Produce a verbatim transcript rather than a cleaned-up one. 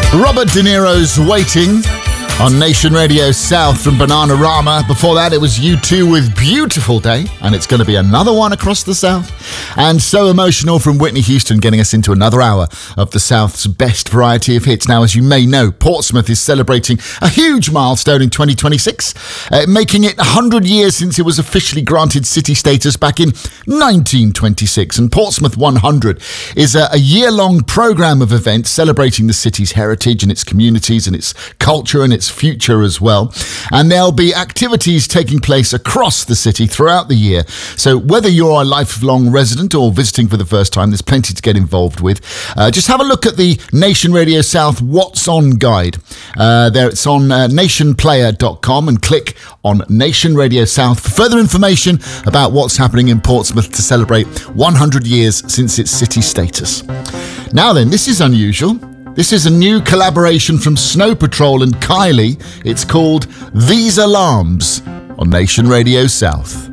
Robert De Niro's Waiting on Nation Radio South from Bananarama. Before that, it was U two with Beautiful Day, and it's going to be another one across the South. And So Emotional from Whitney Houston, getting us into another hour of the South's best variety of hits. Now, as you may know, Portsmouth is celebrating a huge milestone in twenty twenty-six, uh, making it one hundred years since it was officially granted city status back in nineteen twenty-six. And Portsmouth one hundred is a, a year-long programme of events celebrating the city's heritage and its communities and its culture and its future as well. And there'll be activities taking place across the city throughout the year. So whether you're a lifelong resident or visiting for the first time, there's plenty to get involved with. Uh, just have a look at the Nation Radio South What's On guide. Uh, there it's on uh, nation player dot com, and click on Nation Radio South for further information about what's happening in Portsmouth to celebrate one hundred years since its city status. Now then, this is unusual. This is a new collaboration from Snow Patrol and Kylie. It's called These Alarms on Nation Radio South.